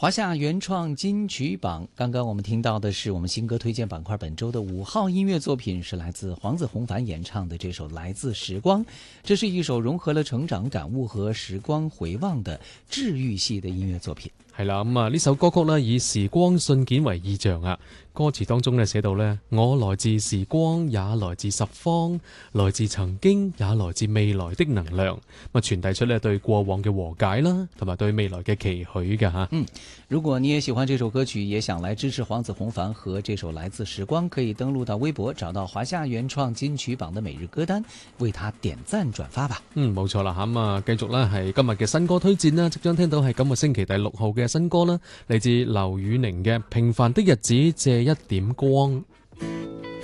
华夏原创金曲榜，刚刚我们听到的是我们新歌推荐板块本周的5号音乐作品，是来自黄子弘凡演唱的这首《来自时光》。这是一首融合了成長感悟和時光回望的治愈系的音樂作品。 係啦，呢首歌曲呢以時光信件為意象啊。歌詞當中呢寫到呢，我來自時光，也來自十方，來自曾經，也來自未來的能量。傳遞出呢對過往嘅和解啦，同埋對未來嘅期許㗎吓。 如果你也喜歡這首歌曲，也想來支持黃子弘凡和這首《來自時光》，可以登錄到微博，找到華夏原創金曲榜的每日歌單，為他點讚轉發吧。 冇錯啦，繼續啦，係今日嘅新歌推薦啦，即將聽到係今個星期第6號嘅新歌啦，嚟自劉宇寧嘅《平凡的日子借一點光》。